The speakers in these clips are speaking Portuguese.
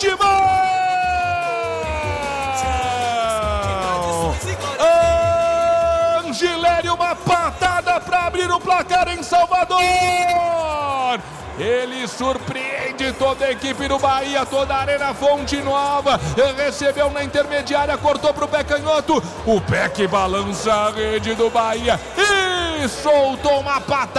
Timão! Angilério, uma patada para abrir o placar em Salvador. Ele surpreende toda a equipe do Bahia, toda a Arena Fonte Nova. Recebeu na intermediária, cortou para o pé canhoto. O pé que balança a rede do Bahia e soltou uma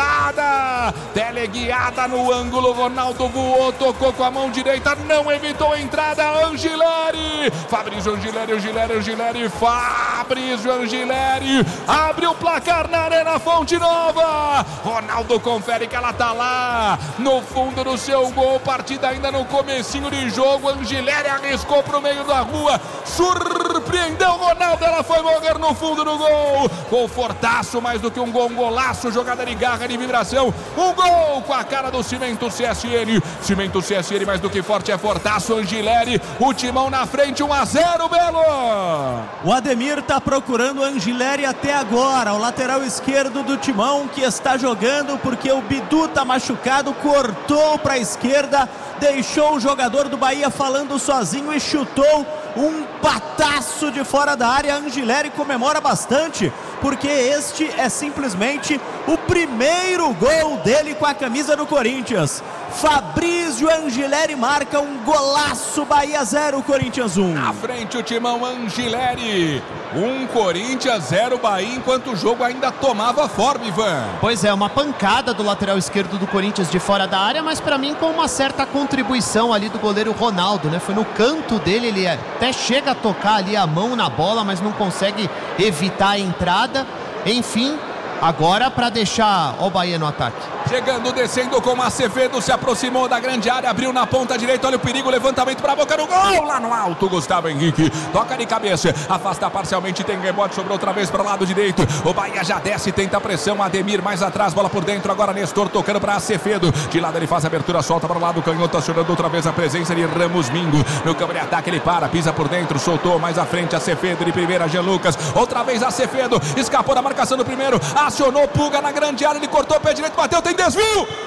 patada. Teleguiada no ângulo, Ronaldo voou, tocou com a mão direita, não evitou a entrada. Angileri, Fabrício Angileri, Fabrício Angileri abre o placar na Arena Fonte Nova. Ronaldo confere que ela tá lá no fundo do seu gol, partida ainda no comecinho de jogo. Angileri arriscou pro meio da rua, surpreendeu Ronaldo, ela foi morrer no fundo do gol. Confortaço, mais do que um gol, um golaço, jogada de garra, de vibração, um gol com a cara do Cimento CSN. Cimento CSN, mais do que forte, é fortaço. Angileri, o Timão na frente, 1-0, Belo. O Ademir tá procurando o Angileri até agora, o lateral esquerdo do Timão, que está jogando porque o Bidu tá machucado, cortou para a esquerda, deixou o jogador do Bahia falando sozinho e chutou um pataço de fora da área. Angileri comemora bastante, porque este é simplesmente o primeiro gol dele com a camisa do Corinthians. Fabrício Angileri marca um golaço. Bahia 0, Corinthians 1. Na frente o Timão, Angileri 1, Corinthians 0, Bahia, enquanto o jogo ainda tomava forma, Ivan. Pois é, uma pancada do lateral esquerdo do Corinthians de fora da área, mas para mim com uma certa contribuição ali do goleiro Ronaldo, né? Foi no canto dele, ele até chega a tocar ali a mão na bola, mas não consegue evitar a entrada. Enfim, agora para deixar o Bahia no ataque. Chegando, descendo com Acevedo, se aproximou da grande área, abriu na ponta direita, olha o perigo, levantamento para a boca do gol, lá no alto, Gustavo Henrique, toca de cabeça, afasta parcialmente, tem rebote, sobrou outra vez para o lado direito, o Bahia já desce, tenta a pressão, Ademir mais atrás, bola por dentro, agora Nestor tocando para Acevedo, de lado ele faz a abertura, solta para o lado, canhoto, acionando outra vez a presença de Ramos Mingo, no campo de ataque ele para, pisa por dentro, soltou mais à frente, Acevedo de primeira, Jean Lucas, outra vez Acevedo, escapou da marcação do primeiro, acionou Pulga na grande área, ele cortou o pé direito, bateu, tem desvio!